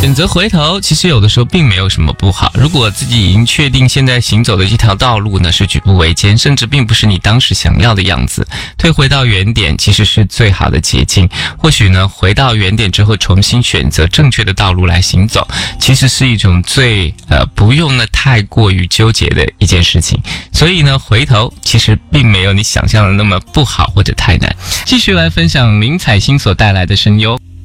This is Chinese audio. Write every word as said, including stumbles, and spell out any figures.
选择回头，其实有的时候并没有什么不好。如果自己已经确定现在行走的这条道路呢是举步维艰，甚至并不是你当时想要的样子，退回到原点其实是最好的捷径。或许呢，回到原点之后重新选择正确的道路来行走，其实是一种最呃不用呢太过于纠结的一件事情。所以呢，回头其实并没有你想象的那么不好或者太难。继续来分享林采欣所带来的声优。